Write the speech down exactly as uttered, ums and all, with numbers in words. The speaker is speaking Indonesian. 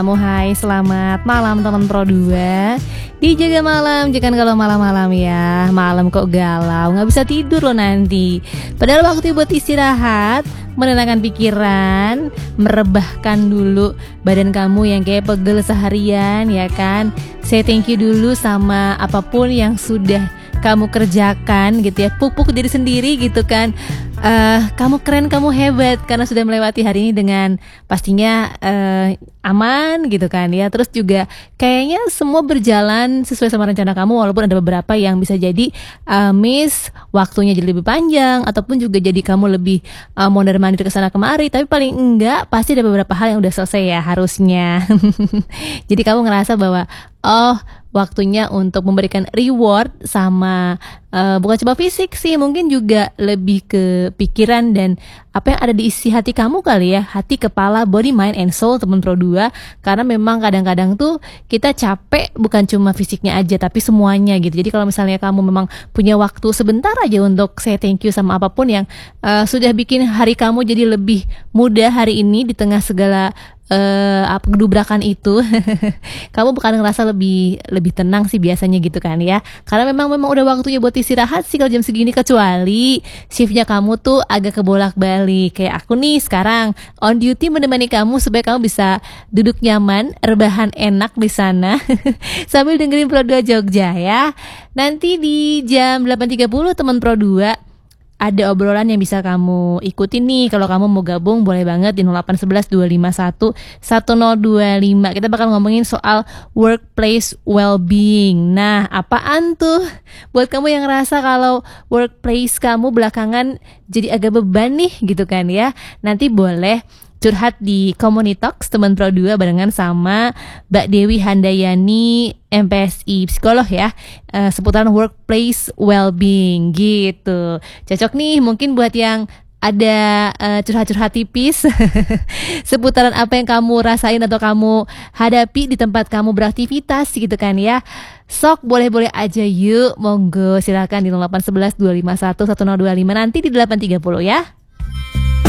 Kamu hai, selamat malam teman Pro dua. Dijaga malam, jangan kalau malam-malam ya. Malam kok galau, gak bisa tidur loh nanti. Padahal waktu buat istirahat, menenangkan pikiran, merebahkan dulu badan kamu yang kayak pegel seharian ya kan. Say thank you dulu sama apapun yang sudah kamu kerjakan gitu ya. Pupuk diri sendiri gitu kan. Uh, kamu keren, kamu hebat karena sudah melewati hari ini dengan pastinya uh, aman gitu kan ya. Terus juga kayaknya semua berjalan sesuai sama rencana kamu, walaupun ada beberapa yang bisa jadi uh, miss, waktunya jadi lebih panjang, ataupun juga jadi kamu lebih uh, mondar-mandir kesana kemari. Tapi paling enggak pasti ada beberapa hal yang udah selesai ya harusnya. Jadi kamu ngerasa bahwa oh, waktunya untuk memberikan reward sama uh, bukan cuma fisik sih, mungkin juga lebih ke pikiran dan apa yang ada di isi hati kamu kali ya. Hati, kepala, body, mind, and soul teman Pro dua. Karena memang kadang-kadang tuh kita capek bukan cuma fisiknya aja tapi semuanya gitu. Jadi kalau misalnya kamu memang punya waktu sebentar aja untuk say thank you sama apapun yang uh, sudah bikin hari kamu jadi lebih mudah hari ini di tengah segala Uh, apa gedubrakan itu, kamu bakal ngerasa lebih lebih tenang sih biasanya gitu kan ya. Karena memang memang udah waktunya buat istirahat sih kalau jam segini, kecuali shiftnya kamu tuh agak kebolak-balik. Kayak aku nih sekarang on duty menemani kamu supaya kamu bisa duduk nyaman, rebahan enak di sana sambil dengerin Pro dua Jogja ya. Nanti di jam delapan tiga puluh teman Pro dua ada obrolan yang bisa kamu ikutin nih. Kalau kamu mau gabung boleh banget di nol delapan satu satu dua lima satu satu nol dua lima. Kita bakal ngomongin soal workplace well-being. Nah, apaan tuh? Buat kamu yang ngerasa kalau workplace kamu belakangan jadi agak beban nih gitu kan ya. Nanti boleh curhat di Komunitalks teman Pro dua barengan sama Mbak Dewi Handayani M P S I psikolog ya, uh, seputaran workplace well-being gitu. Cocok nih mungkin buat yang ada uh, curhat-curhat tipis seputaran apa yang kamu rasain atau kamu hadapi di tempat kamu beraktivitas gitu kan ya. Sok boleh-boleh aja yuk, monggo silakan di nol delapan satu satu dua lima satu satu nol dua lima nanti di delapan tiga puluh ya.